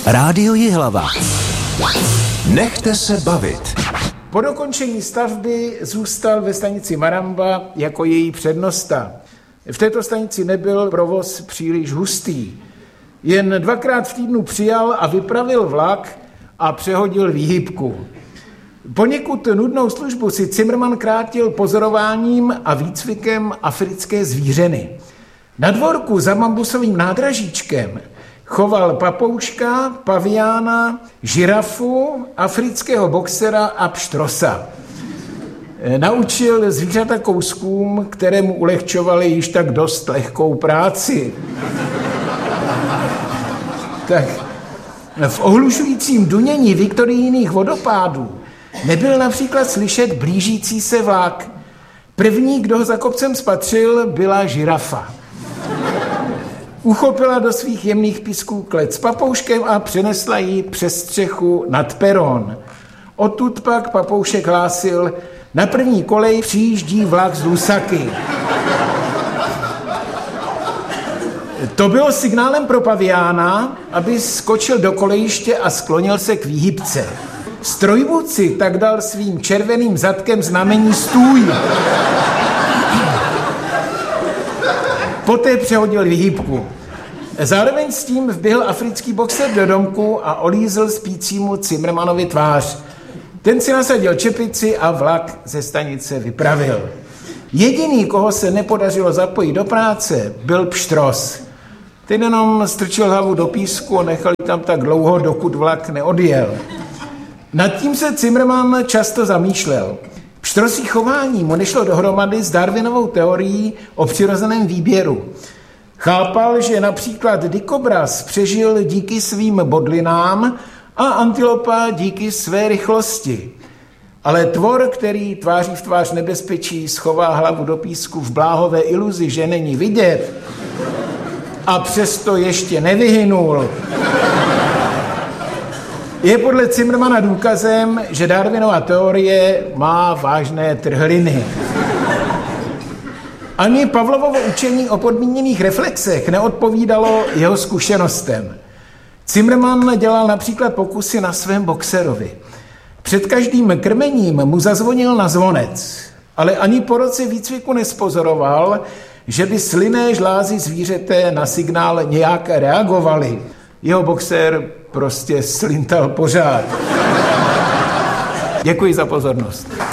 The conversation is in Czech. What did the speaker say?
Rádio Jihlava. Nechte se bavit. Po dokončení stavby zůstal ve stanici Maramba jako její přednosta. V této stanici nebyl provoz příliš hustý. Jen 2krát v týdnu přijal a vypravil vlak a přehodil výhybku. Poněkud nudnou službu si Cimrman krátil pozorováním a výcvikem africké zvířeny. Na dvorku za bambusovým nádražíčkem choval papouška, paviána, žirafu, afrického boxera a pštrosa. Naučil zvířata kouskům, které mu ulehčovaly již tak dost lehkou práci. Tak v ohlušujícím dunění viktorijních vodopádů nebyl například slyšet blížící se vlak. První, kdo ho za kopcem spatřil, byla žirafa. Uchopila do svých jemných písků klec s papouškem a přenesla ji přes střechu nad peron. Odtud pak papoušek hlásil: na první kolej přijíždí vlak z Lusaky. To bylo signálem pro paviána, aby skočil do kolejiště a sklonil se k výhybce. Strojvůdci tak dal svým červeným zadkem znamení stůj. Poté přehodil výhybku. Zároveň s tím vběhl africký boxer do domku a olízl spícímu Cimrmanovi tvář. Ten si nasadil čepici a vlak ze stanice vypravil. Jediný, koho se nepodařilo zapojit do práce, byl pštros. Ten jenom strčil hlavu do písku a nechal ji tam tak dlouho, dokud vlak neodjel. Nad tím se Cimrman často zamýšlel. Pštrosí chování mu nešlo dohromady s Darwinovou teorií o přirozeném výběru. Chápal, že například dikobraz přežil díky svým bodlinám a antilopa díky své rychlosti. Ale tvor, který tváří v tvář nebezpečí schová hlavu do písku v bláhové iluzi, že není vidět, a přesto ještě nevyhynul, je podle Cimrmana důkazem, že Darwinova teorie má vážné trhliny. Ani Pavlovovo učení o podmíněných reflexech neodpovídalo jeho zkušenostem. Cimrman dělal například pokusy na svém boxerovi. Před každým krmením mu zazvonil na zvonec, ale ani po roce výcviku nespozoroval, že by slynné žlázy zvířete na signál nějak reagovaly. Jeho boxer prostě slintal pořád. Děkuji za pozornost.